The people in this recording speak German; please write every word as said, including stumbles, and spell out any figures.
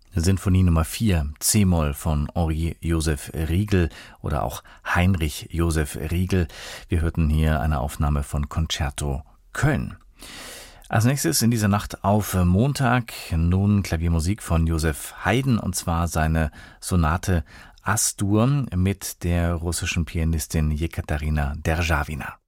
Sinfonie Nummer vier, C-Moll von Henri Joseph Riegel oder auch Heinrich Joseph Riegel. Wir hörten hier eine Aufnahme von Concerto Köln. Als nächstes in dieser Nacht auf Montag nun Klaviermusik von Joseph Haydn, und zwar seine Sonate As-Dur mit der russischen Pianistin Jekaterina Derjawina.